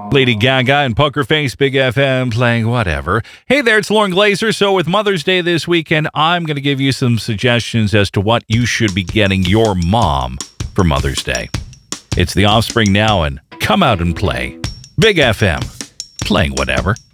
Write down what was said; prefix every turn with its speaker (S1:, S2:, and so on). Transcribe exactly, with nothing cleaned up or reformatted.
S1: Lady Gaga and Poker Face, Big F M playing whatever. Hey there, it's Lauren Glazer. So with Mother's Day this weekend, I'm going to give you some suggestions as to what you should be getting your mom for Mother's Day. It's The Offspring now and Come Out and Play. Big F M playing whatever.